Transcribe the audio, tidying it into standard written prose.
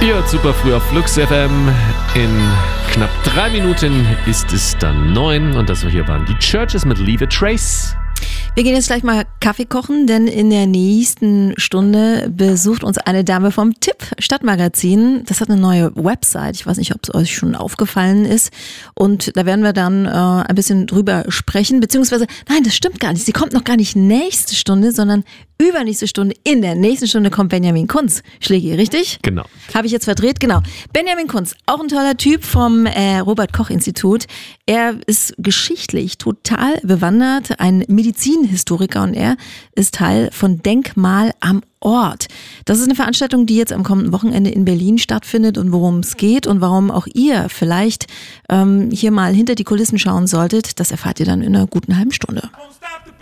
Ihr hört super früh auf Flux FM. In knapp 3 Minuten ist es dann 9 und das hier waren die Churches mit Leave a Trace. Wir gehen jetzt gleich mal Kaffee kochen, denn in der nächsten Stunde besucht uns eine Dame vom Tipp Stadtmagazin. Das hat eine neue Website. Ich weiß nicht, ob es euch schon aufgefallen ist. Und da werden wir dann ein bisschen drüber sprechen. Beziehungsweise, nein, das stimmt gar nicht. Sie kommt noch gar nicht nächste Stunde, sondern übernächste Stunde. In der nächsten Stunde kommt Benjamin Kunz. Schlägi, richtig? Genau. Habe ich jetzt verdreht? Genau. Benjamin Kunz, auch ein toller Typ vom Robert-Koch-Institut. Er ist geschichtlich total bewandert, ein Medizinhistoriker und er ist Teil von Denkmal am Ort. Das ist eine Veranstaltung, die jetzt am kommenden Wochenende in Berlin stattfindet und worum es geht und warum auch ihr vielleicht hier mal hinter die Kulissen schauen solltet, das erfahrt ihr dann in einer guten halben Stunde.